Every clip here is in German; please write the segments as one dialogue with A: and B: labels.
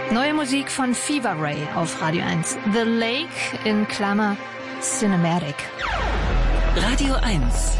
A: Neue Musik von Fever Ray auf Radio 1. The Lake in Klammer Cinematic.
B: Radio 1.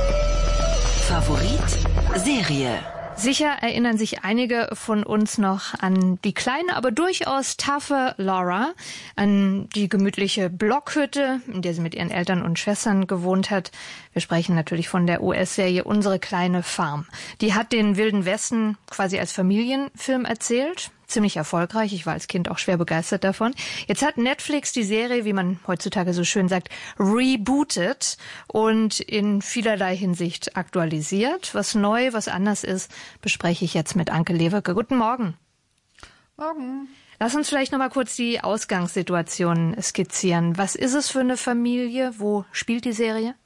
B: Favorit Serie.
A: Sicher erinnern sich einige von uns noch an die kleine, aber durchaus taffe Laura, an die gemütliche Blockhütte, in der sie mit ihren Eltern und Schwestern gewohnt hat. Wir sprechen natürlich von der US-Serie Unsere kleine Farm. Die hat den Wilden Westen quasi als Familienfilm erzählt. Ziemlich erfolgreich. Ich war als Kind auch schwer begeistert davon. Jetzt hat Netflix die Serie, wie man heutzutage so schön sagt, rebootet und in vielerlei Hinsicht aktualisiert. Was neu, was anders ist, bespreche ich jetzt mit Anke Lewicke. Guten Morgen.
C: Morgen.
A: Lass uns vielleicht noch mal kurz die Ausgangssituation skizzieren. Was ist es für eine Familie? Wo spielt die Serie?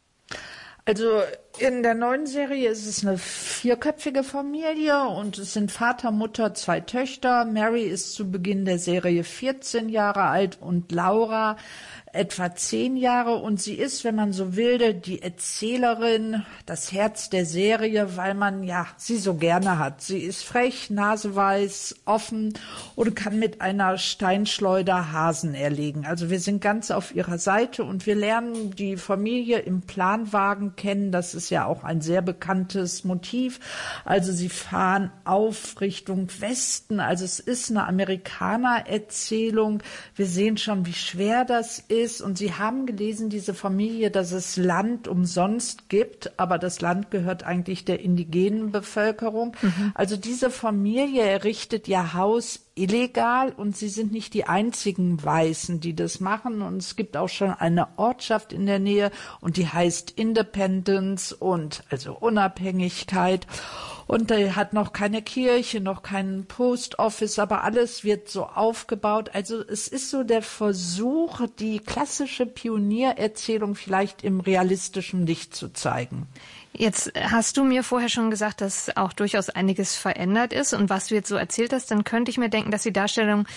C: Also in der neuen Serie ist es eine 4-köpfige Familie und es sind Vater, Mutter, 2 Töchter. Mary ist zu Beginn der Serie 14 Jahre alt und Laura etwa 10 Jahre. Und sie ist, wenn man so will, die Erzählerin, das Herz der Serie, weil man sie so gerne hat. Sie ist frech, naseweiß, offen und kann mit einer Steinschleuder Hasen erlegen. Also wir sind ganz auf ihrer Seite und wir lernen die Familie im Planwagen kennen. Das ist ja auch ein sehr bekanntes Motiv. Also sie fahren auf Richtung Westen. Also es ist eine Amerikaner-Erzählung. Wir sehen schon, wie schwer das ist. Und sie haben gelesen, diese Familie, dass es Land umsonst gibt, aber das Land gehört eigentlich der indigenen Bevölkerung. Also diese Familie errichtet ihr Haus illegal und sie sind nicht die einzigen Weißen, die das machen. Und es gibt auch schon eine Ortschaft in der Nähe und die heißt Independence und also Unabhängigkeit. Und er hat noch keine Kirche, noch keinen Post Office, aber alles wird so aufgebaut. Also es ist so der Versuch, die klassische Pioniererzählung vielleicht im realistischen Licht zu zeigen.
A: Jetzt hast du mir vorher schon gesagt, dass auch durchaus einiges verändert ist. Und was du jetzt so erzählt hast, dann könnte ich mir denken, dass die Darstellung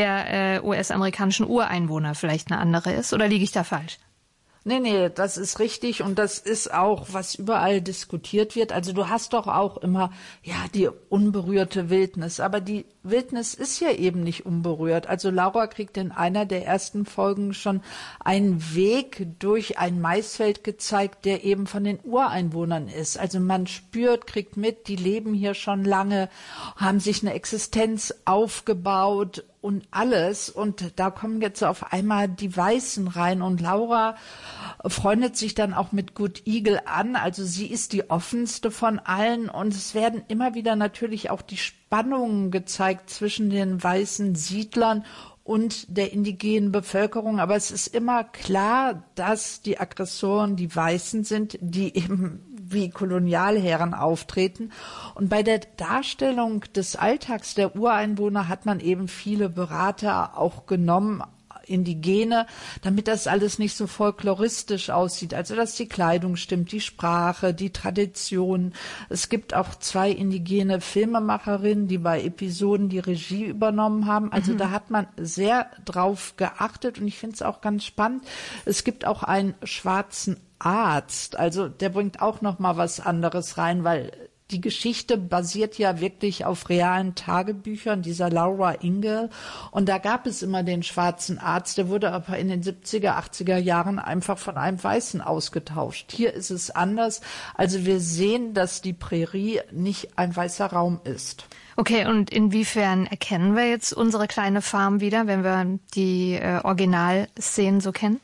A: der US-amerikanischen Ureinwohner vielleicht eine andere ist. Oder liege ich da falsch?
C: Nee, das ist richtig und das ist auch, was überall diskutiert wird. Also du hast doch auch immer, die unberührte Wildnis, aber die Wildnis ist ja eben nicht unberührt. Also Laura kriegt in einer der ersten Folgen schon einen Weg durch ein Maisfeld gezeigt, der eben von den Ureinwohnern ist. Also man spürt, kriegt mit, die leben hier schon lange, haben sich eine Existenz aufgebaut und alles. Und da kommen jetzt auf einmal die Weißen rein und Laura freundet sich dann auch mit Good Eagle an. Also sie ist die offenste von allen und es werden immer wieder natürlich auch die Spannungen gezeigt zwischen den weißen Siedlern und der indigenen Bevölkerung. Aber es ist immer klar, dass die Aggressoren die Weißen sind, die eben wie Kolonialherren auftreten. Und bei der Darstellung des Alltags der Ureinwohner hat man eben viele Berater auch genommen, Indigene, damit das alles nicht so folkloristisch aussieht. Also, dass die Kleidung stimmt, die Sprache, die Tradition. Es gibt auch 2 indigene Filmemacherinnen, die bei Episoden die Regie übernommen haben. Also, da hat man sehr drauf geachtet und ich finde es auch ganz spannend. Es gibt auch einen schwarzen Arzt. Also, der bringt auch noch mal was anderes rein, weil die Geschichte basiert ja wirklich auf realen Tagebüchern dieser Laura Ingalls. Und da gab es immer den schwarzen Arzt, der wurde aber in den 70er, 80er Jahren einfach von einem Weißen ausgetauscht. Hier ist es anders. Also wir sehen, dass die Prärie nicht ein weißer Raum ist.
A: Okay, und inwiefern erkennen wir jetzt unsere kleine Farm wieder, wenn wir die Originalszenen so kennen?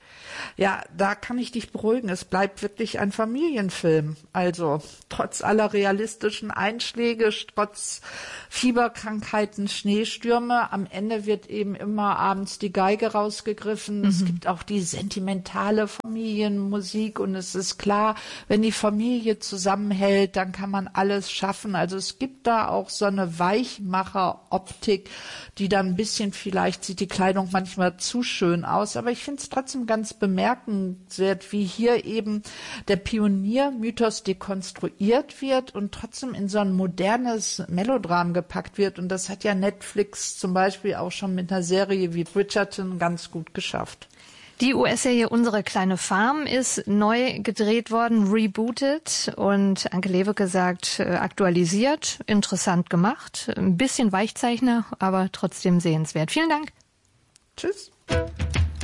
C: Ja, da kann ich dich beruhigen. Es bleibt wirklich ein Familienfilm. Also trotz aller realistischen Einschläge, trotz Fieberkrankheiten, Schneestürme, am Ende wird eben immer abends die Geige rausgegriffen. Es gibt auch die sentimentale Familienmusik und es ist klar, wenn die Familie zusammenhält, dann kann man alles schaffen. Also es gibt da auch so eine Weichmacher-Optik, die dann ein bisschen, vielleicht sieht die Kleidung manchmal zu schön aus, aber ich finde es trotzdem ganz bemerkenswert, wie hier eben der Pioniermythos dekonstruiert wird und trotzdem in so ein modernes Melodram gepackt wird. Und das hat ja Netflix zum Beispiel auch schon mit einer Serie wie Bridgerton ganz gut geschafft.
A: Die US-Serie Unsere kleine Farm ist neu gedreht worden, rebooted und Anke Lewicke sagt aktualisiert, interessant gemacht, ein bisschen Weichzeichner, aber trotzdem sehenswert. Vielen Dank.
C: Tschüss.